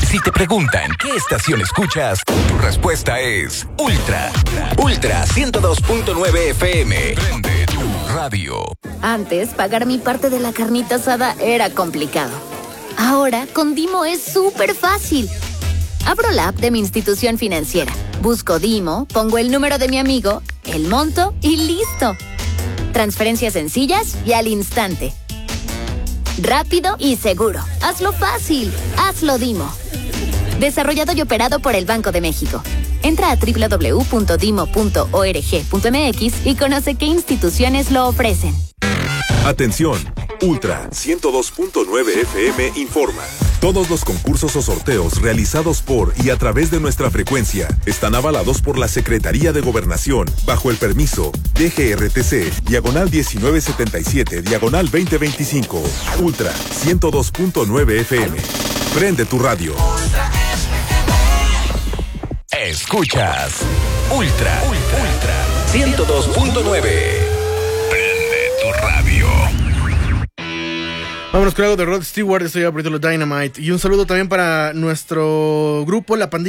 Si te preguntan qué estación escuchas, tu respuesta es Ultra. Ultra 102.9 FM. Prende tu radio. Antes, pagar mi parte de la carnita asada era complicado. Ahora, con Dimo es súper fácil. Abro la app de mi institución financiera, busco Dimo, pongo el número de mi amigo, el monto y listo. Transferencias sencillas y al instante. Rápido y seguro. Hazlo fácil. Hazlo Dimo. Desarrollado y operado por el Banco de México. Entra a www.dimo.org.mx y conoce qué instituciones lo ofrecen. Atención, Ultra 102.9 FM informa. Todos los concursos o sorteos realizados por y a través de nuestra frecuencia están avalados por la Secretaría de Gobernación bajo el permiso DGRTC, diagonal 1977, diagonal 2025. Ultra 102.9 FM. Prende tu radio. Escuchas Ultra 102.9. Prende tu radio. Vámonos con algo de Rod Stewart, estoy a Dynamite. Y un saludo también para nuestro grupo, La Pandilla.